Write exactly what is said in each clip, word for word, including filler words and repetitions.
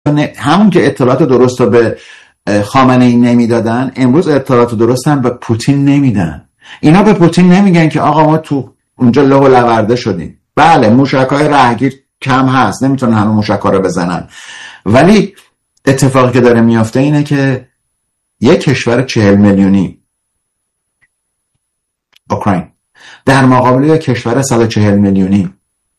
همون که اطلاعات درست رو به خامنه‌ای نمیدادن، امروز اطلاعات درست هم به پوتین نمیدن. اینا به پوتین نمیگن که آقا ما تو اونجا له و لورده شدیم. بله موشک‌های راهگیر کم هست، نمیتونن همه موشک‌ها رو بزنن، ولی اتفاقی که داره میافته اینه که یک کشور چهل میلیونی اوکراین در مقابل یک کشور صد و چهل میلیونی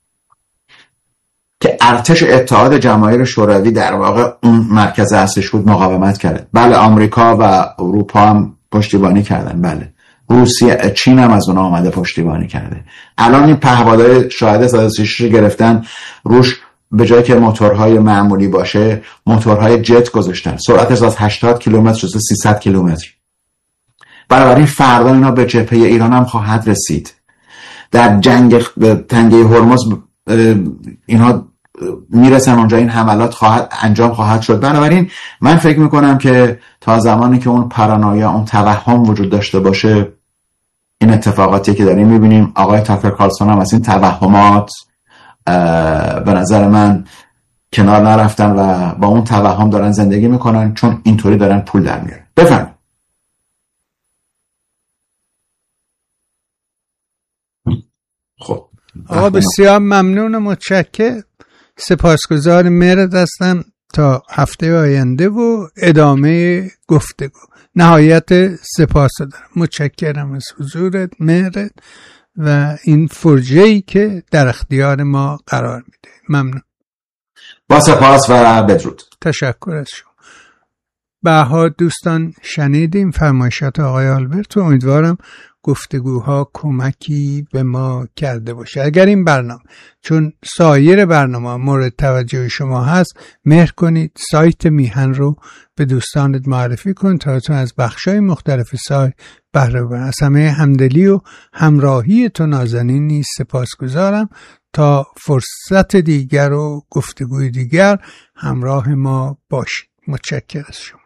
که ارتش اتحاد جماهیر شوروی در واقع اون مرکز اصلیش بود مقاومت کرده. بله آمریکا و اروپا هم پشتیبانی کردن، بله روسیه، چین هم از اونها آمده پشتیبانی کرده. الان این پهپادهای شاهد صد و سی و شش گرفتن، روش به جای که موتورهای معمولی باشه موتورهای جت گذاشتن، سرعتش از هشتاد کیلومتر شده سیصد کیلومتر. بنابراین فردا اینا به جبهه ایران هم خواهد رسید. در جنگ تنگه هرمز اینا میرسن اونجا، این حملات خواهد انجام خواهد شد. بنابراین من فکر میکنم که تا زمانی که اون پارانویا، اون توهم وجود داشته باشه، این اتفاقاتی که داریم میبینیم، آقای تاکر کارلسون هم از این توهمات به نظر من کنار نرفتن و با اون توهم دارن زندگی میکنن، چون اینطوری دارن پول در میارن. بفرمایید. خب آقا بسیار ممنون و متشکرم، سپاسگزار مهرت هستم تا هفته آینده و ادامه گفتگو. نهایت سپاس دارم، متشکرم از حضورت، مهرت و این فرجه‌ای که در اختیار ما قرار میده. ممنون. با سپاس و بدرود. تشکر از شما. بها دوستان شنیدیم فرمایشات آقای آلبرت و امیدوارم گفتگوها کمکی به ما کرده باشه. اگر این برنامه چون سایر برنامه مورد توجه شما هست، مهر کنید سایت میهن رو به دوستانت معرفی کن تا تو از بخشای مختلف سایت بهره ببرن. از همه همدلی و همراهی تو نازنین نیز سپاسگزارم. تا فرصت دیگر و گفتگوی دیگر همراه ما باشید. متشکرم از شما.